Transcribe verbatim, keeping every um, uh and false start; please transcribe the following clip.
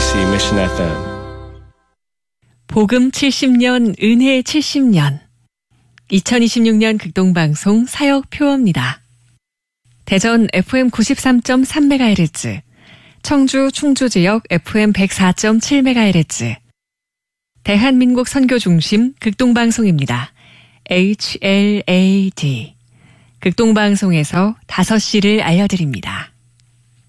케이비씨 Mission 에프엠. 복음 칠십 년, 은혜 칠십 년. 이천이십육 년 극동방송 사역표어입니다. 대전 에프엠 구십삼 점 삼 메가헤르츠, 청주 충주지역 에프엠 백사 점 칠 메가헤르츠, 대한민국 선교중심 극동방송입니다. 에이치엘에이디. 극동방송에서 다섯 시를 알려드립니다.